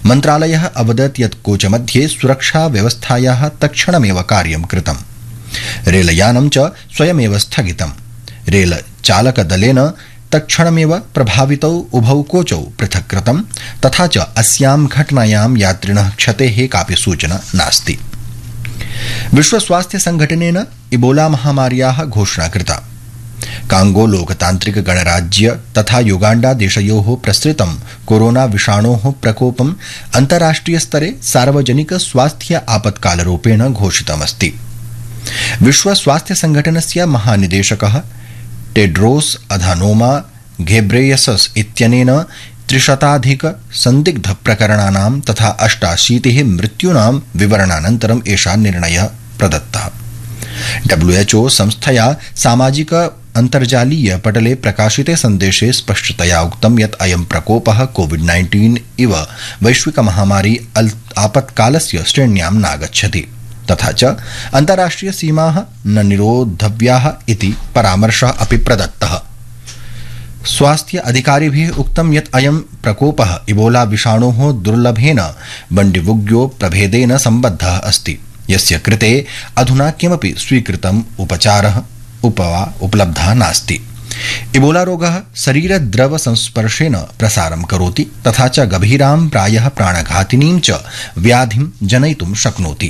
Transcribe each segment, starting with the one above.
मन्त्रालयः अवदत् यत् कोचमध्ये सुरक्षा व्यवस्थायाः तत्क्षणमेव कार्यं कृतम्। रेलयानं च स्वयमेव स्थगितम्। रेलचालकदलेन तत्क्षणमेव प्रभावितौ उभौ कोचौ पृथक् कृतम्, तथा च अस्यां घटनायां यात्रिणः क्षतेः कापि सूचना नास्ति। विश्व स्वास्थ्य संघटनेन इबोला महामार्याः घोषणा कृता। कांगो लोकतांत्रिक गणराज्य तथा युगांडा देशयोः प्रसृतं कोरोना विषाणोः प्रकोपम् अन्ताराष्ट्रिय स्तरे सार्वजनिक स्वास्थ्य आपत्कालरूपेण घोषितमस्ति। विश्व स्वास्थ्य संघटनस्य महानिदेशकः टेड्रोस अधानोमा घेब्रेयसस इत्यनेन 300 संदिग्ध प्रकरणानां तथा 88 मृत्यूनां विवरणानन्तरम् एषा निर्णयः प्रदत्तः। WHO संस्थया सामाजिक अन्तर्जालीय पटले प्रकाशिते सन्देशे स्पष्टतया उक्तं यत् अयं प्रकोपः कोविड-19 इव वैश्विक महामारी आपत्कालस्य श्रेण्यां नागच्छति, तथा च अन्ताराष्ट्रिय सीमाः न निरोद्धव्याः इति परामर्शः अपि प्रदत्तः। स्वास्थ्य अधिकारिभिः उक्तं यत् अयं प्रकोपः इबोला विषाणोः दुर्लभेन बण्डिबुग्यो प्रभेदेन सम्बद्धः अस्ति, यस्य कृते अधुना किमपि स्वीकृतम् उपचारः उपलब्धः नास्ति। इबोला रोगः शरीरद्रव संस्पर्शेन प्रसारं करोति, तथा च गभीरां प्रायः प्राणघातिनीं च व्याधिं जनयितुं शक्नोति।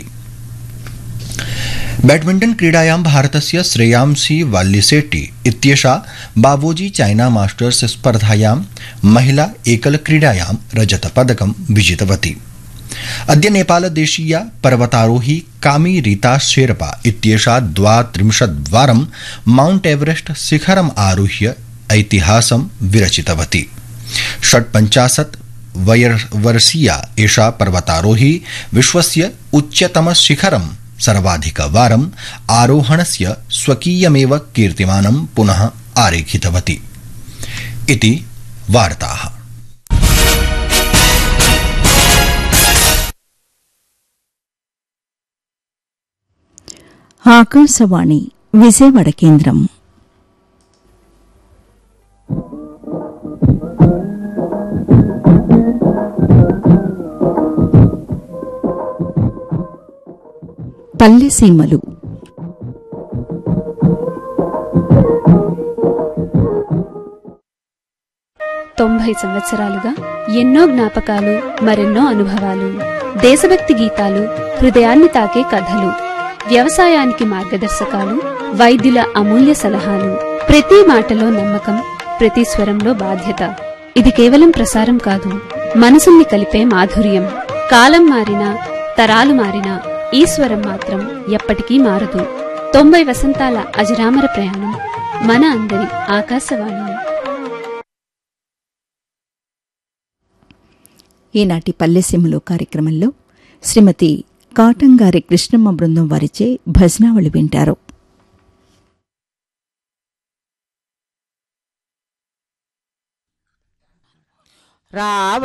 बैडमिण्टन क्रीडायां भारतस्य श्रेयांसी वाल्लिसेट्टी इत्येषा बावोजी चाइना मास्टर्स स्पर्धायां महिला एकल क्रीडायां रजतपदकं विजितवती। अद्य नेपालदेशीया पर्वतारोही कामी रीता शेरपा इत्येषा 32 माउंट एवरेस्ट शिखरम् आरुह्य ऐतिहासं विरचितवती। 56 वर्षीया एषा पर्वतारोही विश्वस्य उच्चतम शिखरं सर्वाधिकवारम् आरोहणस्य स्वकीयमेव कीर्तिमानं पुनः आरेखितवती। इति वार्ताः। ఆకాశవాణి విజయవాడ కేంద్రం. పల్లెసీమలు. తొంభై సంవత్సరాలుగా ఎన్నో జ్ఞాపకాలు, మరెన్నో అనుభవాలు, దేశభక్తి గీతాలు, హృదయాన్ని తాకే కథలు, వ్యవసాయానికి మార్గదర్శకాలు, వైద్యుల అమూల్య సలహాలు, ప్రతి మాటలో నమ్మకం, ప్రతి స్వరంలో బాధ్యత. ఇది కేవలం ప్రసారం కాదు, మనసుల్ని కలిపే మాధుర్యం. కాలం మారినా, తరాలు మారినా ఈ స్వరం మాత్రం ఎప్పటికీ మారదు. 90 వసంతాల అజరామర ప్రయాణం మన అందరి ఆకాశవాణి. ఈనాటి పల్లెసీమలు కార్యక్రమంలో శ్రీమతి కాటంగారి కృష్ణమ్మ బృందం వారిచే భజనావళి వింటారు. రావ